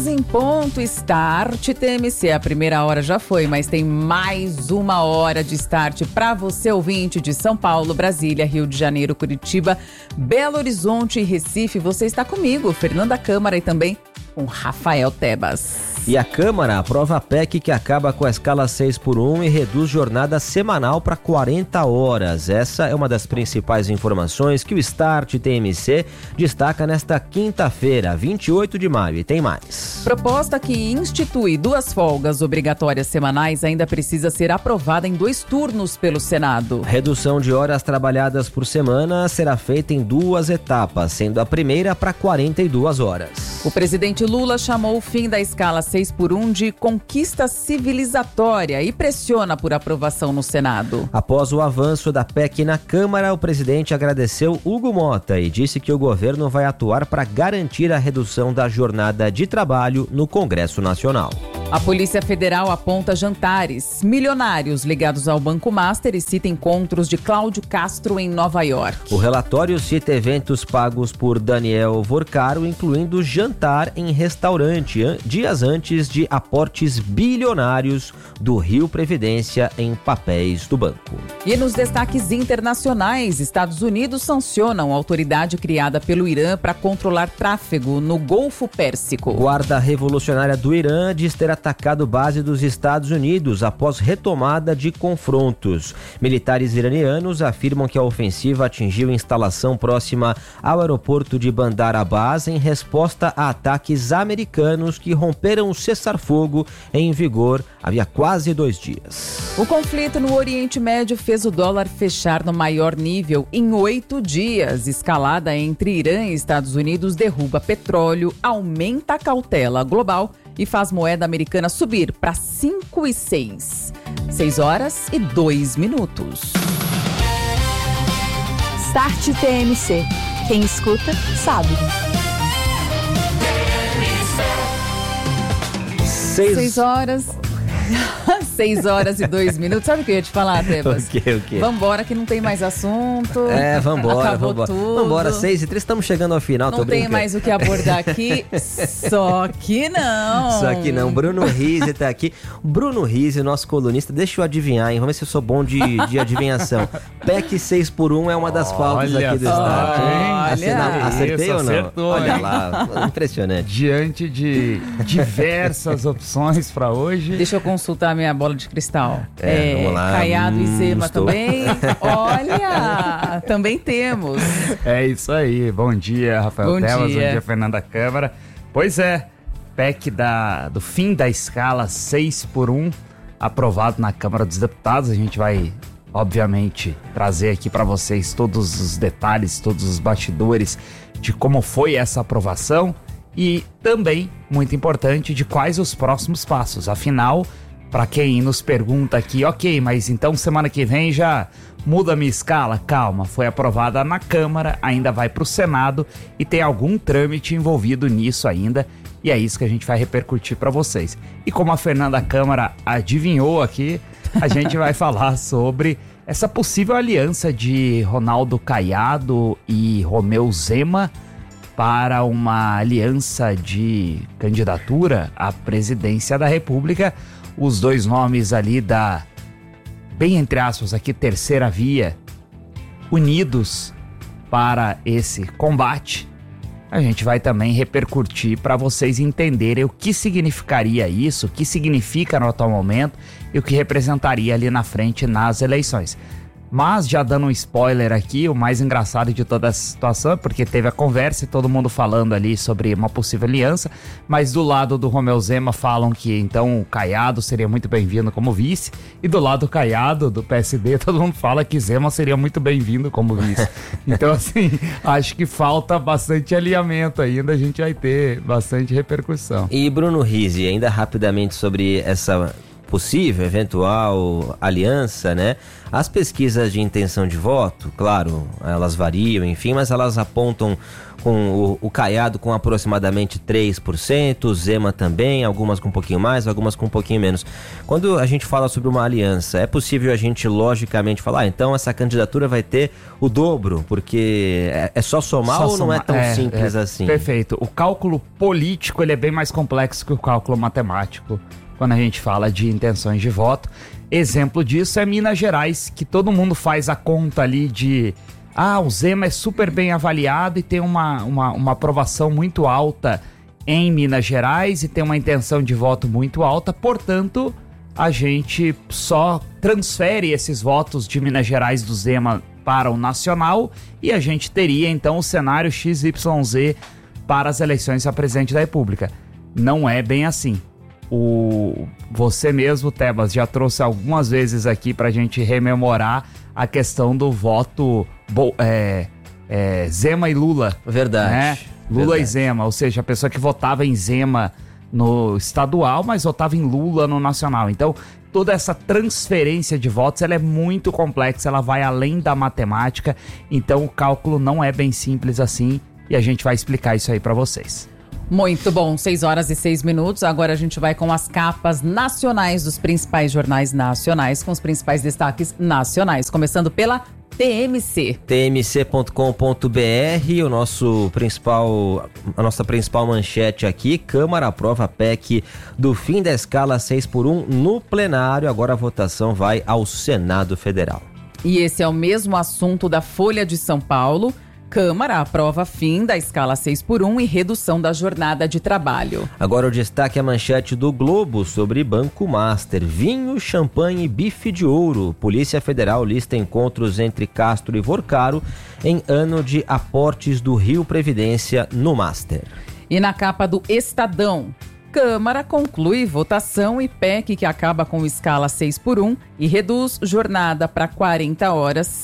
Em ponto, Start TMC. A primeira hora já foi, mas tem mais uma hora de Start para você, ouvinte de São Paulo, Brasília, Rio de Janeiro, Curitiba, Belo Horizonte e Recife. Você está comigo, Fernanda Câmara, e também com Rafael Tebas. E a Câmara aprova a PEC que acaba com a escala 6x1 e reduz jornada semanal para 40 horas. Essa é uma das principais informações que o Start TMC destaca nesta quinta-feira, 28 de maio. E tem mais. Proposta que institui 2 folgas obrigatórias semanais ainda precisa ser aprovada em 2 turnos pelo Senado. Redução de horas trabalhadas por semana será feita em 2 etapas, sendo a primeira para 42 horas. O presidente Lula chamou o fim da escala 6x1 de conquista civilizatória e pressiona por aprovação no Senado. Após o avanço da PEC na Câmara, o presidente agradeceu Hugo Mota e disse que o governo vai atuar para garantir a redução da jornada de trabalho no Congresso Nacional. A Polícia Federal aponta jantares milionários ligados ao Banco Master e cita encontros de Cláudio Castro em Nova York. O relatório cita eventos pagos por Daniel Vorcaro, incluindo jantar em restaurante, dias antes de aportes bilionários do Rio Previdência em papéis do banco. E nos destaques internacionais, Estados Unidos sancionam a autoridade criada pelo Irã para controlar tráfego no Golfo Pérsico. Guarda Revolucionária do Irã diz ter atacado base dos Estados Unidos após retomada de confrontos. Militares iranianos afirmam que a ofensiva atingiu instalação próxima ao aeroporto de Bandar Abbas em resposta a ataques americanos que romperam o cessar-fogo em vigor havia quase 2 dias. O conflito no Oriente Médio fez o dólar fechar no maior nível em 8 dias. Escalada entre Irã e Estados Unidos derruba petróleo, aumenta a cautela global e faz moeda americana subir para 5,6. 6h02. Start TMC. Quem escuta, sabe. 6h02. Sabe o que eu ia te falar, Tebas? O quê? Vambora que não tem mais assunto. Vambora. Tudo. Vambora, 6h03, estamos chegando ao final. Não tem mais o que abordar aqui, só que não. Bruno Rizzi tá aqui. Bruno Rizzi, nosso colunista, deixa eu adivinhar, hein? Vamos ver se eu sou bom de adivinhação. PEC 6x1 é uma das pautas aqui do Start. Acertei ou não? Acertou, Olha hein? lá, impressionante. Diante de diversas opções para hoje. Deixa eu consultar minha bola de cristal. Vamos lá. Caiado e Zema também. Olha, também temos. É isso aí. Bom dia, Rafael Tebas. Bom dia, Fernanda Câmara. Pois é, PEC do fim da escala 6x1, aprovado na Câmara dos Deputados. A gente vai, obviamente, trazer aqui para vocês todos os detalhes, todos os bastidores de como foi essa aprovação e também, muito importante, de quais os próximos passos. Afinal, para quem nos pergunta aqui, ok, mas então semana que vem já muda a minha escala? Calma, foi aprovada na Câmara, ainda vai para o Senado e tem algum trâmite envolvido nisso ainda, e é isso que a gente vai repercutir para vocês. E como a Fernanda Câmara adivinhou aqui, a gente vai falar sobre essa possível aliança de Ronaldo Caiado e Romeu Zema para uma aliança de candidatura à presidência da República. Os 2 nomes ali da, bem entre aspas aqui, terceira via, unidos para esse combate. A gente vai também repercutir para vocês entenderem o que significaria isso, o que significa no atual momento e o que representaria ali na frente nas eleições. Mas, já dando um spoiler aqui, o mais engraçado de toda essa situação é porque teve a conversa e todo mundo falando ali sobre uma possível aliança, mas do lado do Romeu Zema falam que então o Caiado seria muito bem-vindo como vice, e do lado do Caiado, do PSD, todo mundo fala que Zema seria muito bem-vindo como vice. Então, assim, acho que falta bastante alinhamento ainda, a gente vai ter bastante repercussão. E Bruno Rizzi, ainda rapidamente sobre essa possível, eventual aliança, né? As pesquisas de intenção de voto, claro, elas variam, enfim, mas elas apontam com o Caiado com aproximadamente 3%, o Zema também, algumas com um pouquinho mais, algumas com um pouquinho menos. Quando a gente fala sobre uma aliança, é possível a gente logicamente falar, então essa candidatura vai ter o dobro, porque é só somar ou não é tão simples assim? Perfeito. O cálculo político ele é bem mais complexo que o cálculo matemático, quando a gente fala de intenções de voto. Exemplo disso é Minas Gerais, que todo mundo faz a conta ali de... o Zema é super bem avaliado e tem uma aprovação muito alta em Minas Gerais e tem uma intenção de voto muito alta, portanto, a gente só transfere esses votos de Minas Gerais do Zema para o nacional e a gente teria, então, o cenário XYZ para as eleições a presidente da República. Não é bem assim. Você mesmo, Tebas, já trouxe algumas vezes aqui pra gente rememorar a questão do voto Zema e Lula. Verdade. Né? Lula e Zema, ou seja, a pessoa que votava em Zema no estadual, mas votava em Lula no nacional. Então, toda essa transferência de votos, ela é muito complexa, ela vai além da matemática, então o cálculo não é bem simples assim e a gente vai explicar isso aí pra vocês. Muito bom, 6h06. Agora a gente vai com as capas nacionais dos principais jornais nacionais, com os principais destaques nacionais, começando pela TMC. tmc.com.br, a nossa principal manchete aqui: Câmara aprova a PEC do fim da escala 6x1 no plenário. Agora a votação vai ao Senado Federal. E esse é o mesmo assunto da Folha de São Paulo. Câmara aprova fim da escala 6x1 e redução da jornada de trabalho. Agora o destaque é a manchete do Globo sobre Banco Master. Vinho, champanhe e bife de ouro. Polícia Federal lista encontros entre Castro e Vorcaro em ano de aportes do Rio Previdência no Master. E na capa do Estadão, Câmara conclui votação e PEC que acaba com escala 6x1 e reduz jornada para 40 horas.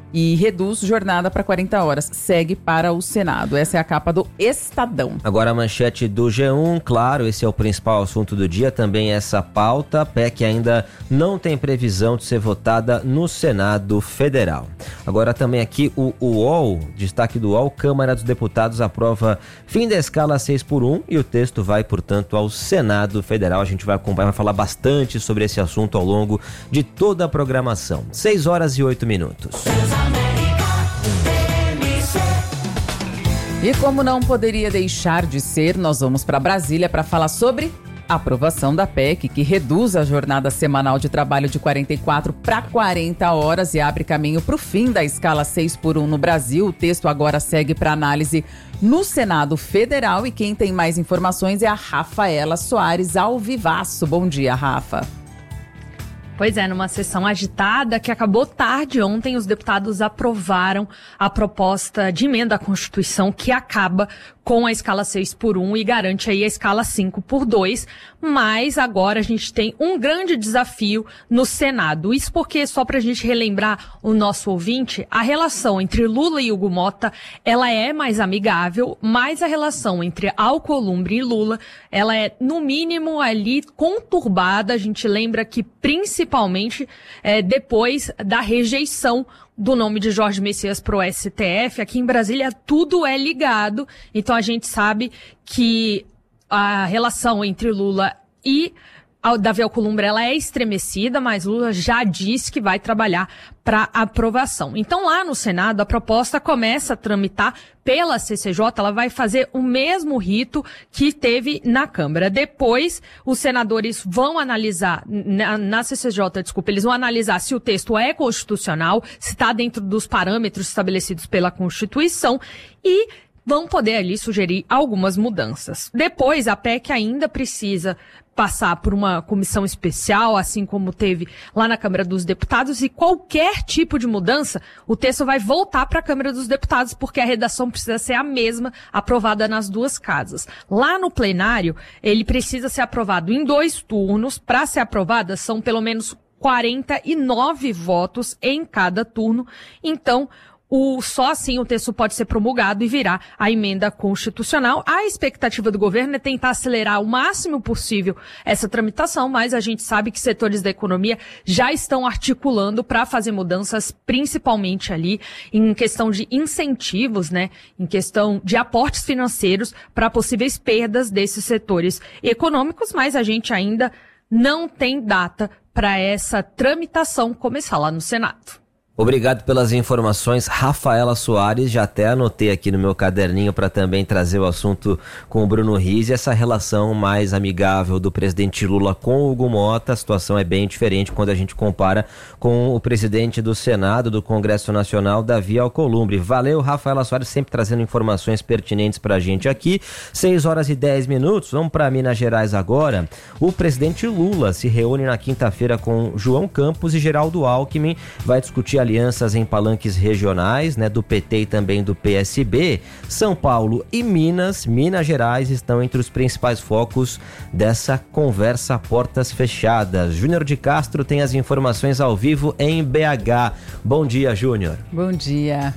Segue para o Senado. Essa é a capa do Estadão. Agora a manchete do G1, claro, esse é o principal assunto do dia, também essa pauta. A PEC ainda não tem previsão de ser votada no Senado Federal. Agora também aqui o UOL, destaque do UOL: Câmara dos Deputados aprova fim da escala 6x1 e o texto vai, portanto, ao Senado Federal. A gente vai acompanhar, vai falar bastante sobre esse assunto ao longo de toda a programação. 6h08. E como não poderia deixar de ser, nós vamos para Brasília para falar sobre a aprovação da PEC, que reduz a jornada semanal de trabalho de 44 para 40 horas e abre caminho para o fim da escala 6x1 no Brasil. O texto agora segue para análise no Senado Federal e quem tem mais informações é a Rafaela Soares, ao vivaço. Bom dia, Rafa. Pois é, numa sessão agitada que acabou tarde ontem, os deputados aprovaram a proposta de emenda à Constituição que acaba com a escala 6x1 e garante aí a escala 5x2, mas agora a gente tem um grande desafio no Senado. Isso porque, só pra gente relembrar o nosso ouvinte, a relação entre Lula e Hugo Mota, ela é mais amigável, mas a relação entre Alcolumbre e Lula, ela é, no mínimo, ali conturbada. A gente lembra que, principalmente, depois da rejeição do nome de Jorge Messias pro STF, aqui em Brasília tudo é ligado, então a gente sabe que a relação entre Lula e Davi Alcolumbre, ela é estremecida, mas Lula já disse que vai trabalhar para aprovação. Então lá no Senado a proposta começa a tramitar pela CCJ, ela vai fazer o mesmo rito que teve na Câmara. Depois os senadores vão analisar, na CCJ, eles vão analisar se o texto é constitucional, se está dentro dos parâmetros estabelecidos pela Constituição e vão poder ali sugerir algumas mudanças. Depois, a PEC ainda precisa passar por uma comissão especial, assim como teve lá na Câmara dos Deputados, e qualquer tipo de mudança, o texto vai voltar para a Câmara dos Deputados, porque a redação precisa ser a mesma, aprovada nas duas casas. Lá no plenário, ele precisa ser aprovado em 2 turnos. Para ser aprovada, são pelo menos 49 votos em cada turno. Então, Só assim o texto pode ser promulgado e virar a emenda constitucional. A expectativa do governo é tentar acelerar o máximo possível essa tramitação, mas a gente sabe que setores da economia já estão articulando para fazer mudanças, principalmente ali em questão de incentivos, né, em questão de aportes financeiros para possíveis perdas desses setores econômicos, mas a gente ainda não tem data para essa tramitação começar lá no Senado. Obrigado pelas informações, Rafaela Soares. Já até anotei aqui no meu caderninho para também trazer o assunto com o Bruno Rizzi. Essa relação mais amigável do presidente Lula com o Hugo Mota, a situação é bem diferente quando a gente compara com o presidente do Senado, do Congresso Nacional, Davi Alcolumbre. Valeu, Rafaela Soares, sempre trazendo informações pertinentes para a gente aqui. 6h10. Vamos para Minas Gerais agora. O presidente Lula se reúne na quinta-feira com João Campos e Geraldo Alckmin. Vai discutir alianças em palanques regionais, né, do PT e também do PSB. São Paulo e Minas Gerais estão entre os principais focos dessa conversa a portas fechadas. Júnior de Castro tem as informações ao vivo em BH. Bom dia, Júnior. Bom dia.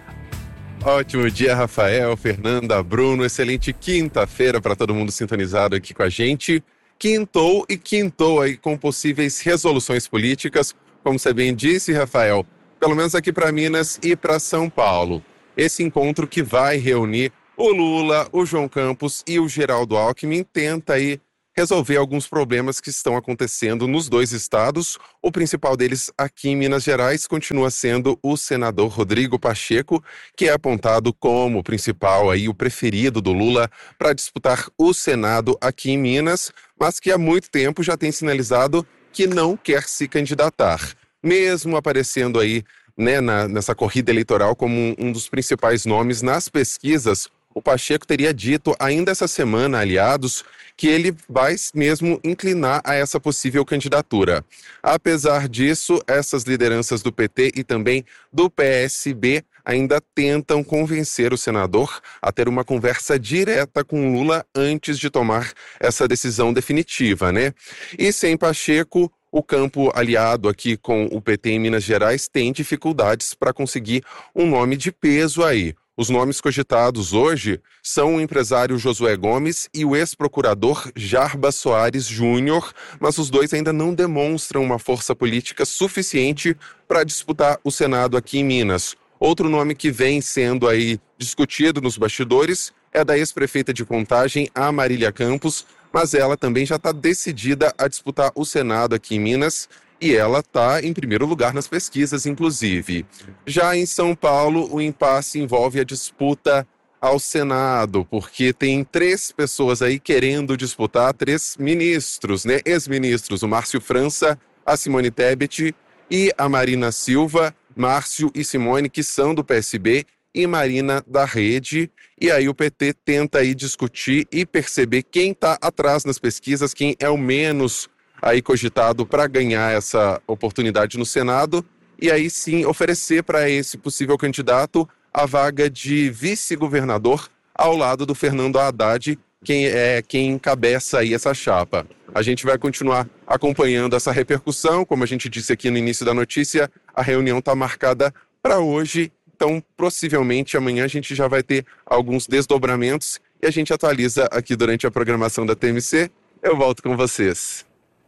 Ótimo dia, Rafael, Fernanda, Bruno. Excelente quinta-feira para todo mundo sintonizado aqui com a gente. Quintou aí com possíveis resoluções políticas, como você bem disse, Rafael, pelo menos aqui para Minas e para São Paulo. Esse encontro que vai reunir o Lula, o João Campos e o Geraldo Alckmin tenta aí resolver alguns problemas que estão acontecendo nos dois estados. O principal deles aqui em Minas Gerais continua sendo o senador Rodrigo Pacheco, que é apontado como o principal aí, o preferido do Lula para disputar o Senado aqui em Minas, mas que há muito tempo já tem sinalizado que não quer se candidatar. Mesmo aparecendo aí, né, nessa corrida eleitoral como um dos principais nomes nas pesquisas, o Pacheco teria dito ainda essa semana, aliados, que ele vai mesmo inclinar a essa possível candidatura. Apesar disso, essas lideranças do PT e também do PSB ainda tentam convencer o senador a ter uma conversa direta com Lula antes de tomar essa decisão definitiva, né? E sem Pacheco, o campo aliado aqui com o PT em Minas Gerais tem dificuldades para conseguir um nome de peso aí. Os nomes cogitados hoje são o empresário Josué Gomes e o ex-procurador Jarbas Soares Júnior, mas os dois ainda não demonstram uma força política suficiente para disputar o Senado aqui em Minas. Outro nome que vem sendo aí discutido nos bastidores é da ex-prefeita de Contagem, a Marília Campos, mas ela também já está decidida a disputar o Senado aqui em Minas e ela está em primeiro lugar nas pesquisas, inclusive. Já em São Paulo, o impasse envolve a disputa ao Senado, porque tem 3 pessoas aí querendo disputar, 3 ministros, né? Ex-ministros, o Márcio França, a Simone Tebet e a Marina Silva. Márcio e Simone, que são do PSB, e Marina da Rede. E aí o PT tenta aí discutir e perceber quem está atrás nas pesquisas, quem é o menos aí cogitado para ganhar essa oportunidade no Senado, e aí sim oferecer para esse possível candidato a vaga de vice-governador ao lado do Fernando Haddad, quem encabeça aí essa chapa. A gente vai continuar acompanhando essa repercussão, como a gente disse aqui no início da notícia, a reunião está marcada para hoje, então possivelmente amanhã a gente já vai ter alguns desdobramentos e a gente atualiza aqui durante a programação da TMC. Eu volto com vocês.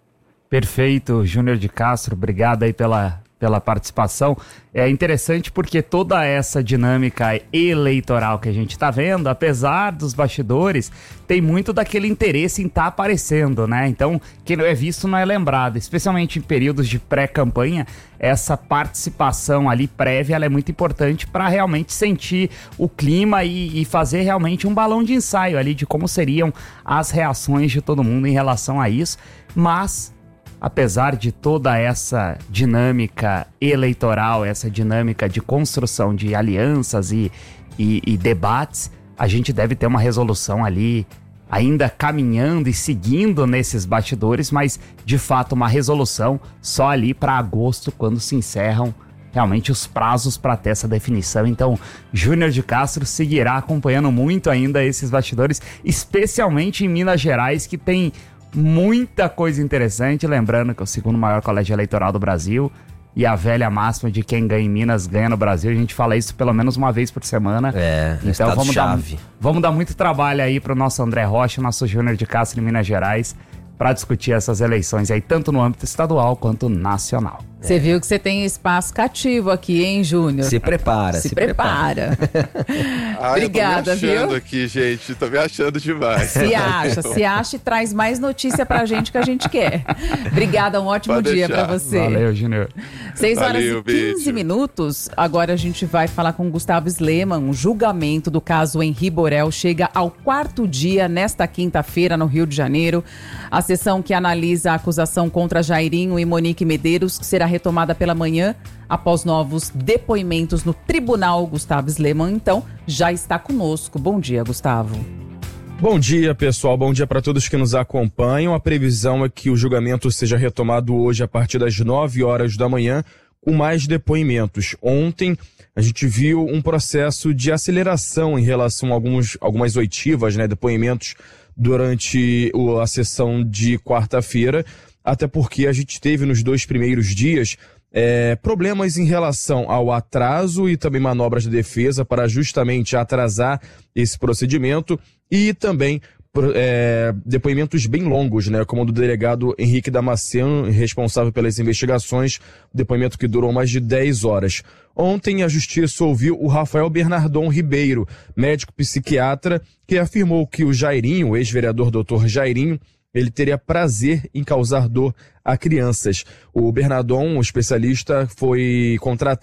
Perfeito, Júnior de Castro, obrigado aí pela participação. É interessante porque toda essa dinâmica eleitoral que a gente está vendo, apesar dos bastidores, tem muito daquele interesse em estar aparecendo, né? Então, quem não é visto não é lembrado, especialmente em períodos de pré-campanha, essa participação ali prévia, ela é muito importante para realmente sentir o clima e fazer realmente um balão de ensaio ali de como seriam as reações de todo mundo em relação a isso, mas apesar de toda essa dinâmica eleitoral, essa dinâmica de construção de alianças e debates, a gente deve ter uma resolução ali ainda caminhando e seguindo nesses bastidores, mas de fato uma resolução só ali para agosto, quando se encerram realmente os prazos para ter essa definição. Então, Júnior de Castro seguirá acompanhando muito ainda esses bastidores, especialmente em Minas Gerais, que tem muita coisa interessante, lembrando que é o segundo maior colégio eleitoral do Brasil, e a velha máxima de quem ganha em Minas ganha no Brasil. A gente fala isso pelo menos uma vez por semana. Então vamos dar muito trabalho aí pro nosso André Rocha, nosso Júnior de Castro em Minas Gerais, para discutir essas eleições aí, tanto no âmbito estadual quanto nacional. Você viu que você tem espaço cativo aqui, hein, Júnior? Se prepara. Obrigada, viu? Eu tô me achando viu? aqui, gente. Tô me achando demais. Se acha e traz mais notícia pra gente que a gente quer. Obrigada, um ótimo dia pra você. Valeu, Júnior. 6h15 minutos. Agora a gente vai falar com Gustavo Sleman. O julgamento do caso Henri Borel chega ao 4º dia nesta quinta-feira no Rio de Janeiro. A sessão que analisa a acusação contra Jairinho e Monique Medeiros será retomada pela manhã, após novos depoimentos no tribunal. Gustavo Sleman, então, já está conosco. Bom dia, Gustavo. Bom dia, pessoal. Bom dia para todos que nos acompanham. A previsão é que o julgamento seja retomado hoje a partir das 9 horas da manhã, com mais depoimentos. Ontem, a gente viu um processo de aceleração em relação a algumas oitivas, depoimentos durante a sessão de quarta-feira, até porque a gente teve nos 2 primeiros dias problemas em relação ao atraso e também manobras de defesa para justamente atrasar esse procedimento e também depoimentos bem longos, como o do delegado Henrique Damasceno, responsável pelas investigações, depoimento que durou mais de 10 horas. Ontem a Justiça ouviu o Rafael Bernardon Ribeiro, médico psiquiatra, que afirmou que o Jairinho, o ex-vereador Dr. Jairinho, ele teria prazer em causar dor a crianças. O Bernardon, um especialista, foi contratado